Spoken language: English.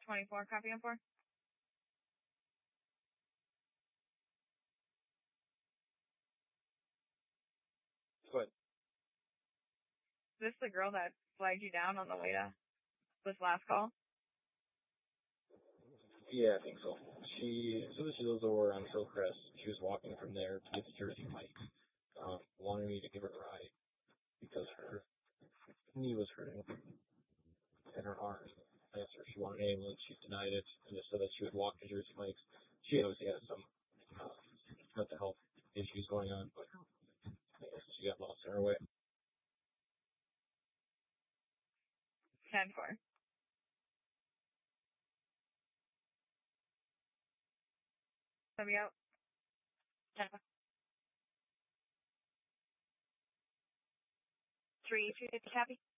24, copy on 4. What? Is this the girl that flagged you down on the way to this last call? Yeah, I think so. As soon as she lives over on Hillcrest, she was walking from there to get to Jersey Mike. Wanted me to give her a ride because her knee was hurting and her arm. I asked her if she wanted an ambulance. She denied it and just said that she would walk to Jersey Mike's. She obviously has some mental health issues going on, but I guess she got lost on her way. 10-4. Copy out. 10. 3, 250, copy.